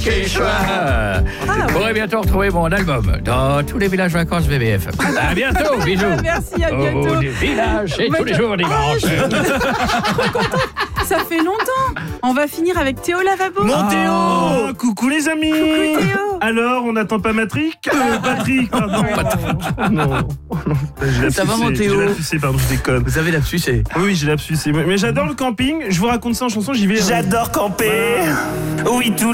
Quechua. Vous pourrez bientôt retrouver mon album dans tous les villages vacances VVF. À bientôt, bisous. Merci, à bientôt. Au village et tous les jours dimanche. Ça fait longtemps. On va finir avec Théo Lavabo. Mon Théo. Coucou les amis. Coucou Théo. Alors, on n'attend pas Patrick, pardon. Non. Ça va, mon Théo? J'ai lapsusé, pardon, je déconne. Vous avez lapsusé. Oui, j'ai lapsusé. Mais j'adore le camping. Je vous raconte ça en chanson, j'y vais. J'adore camper. Oui, tous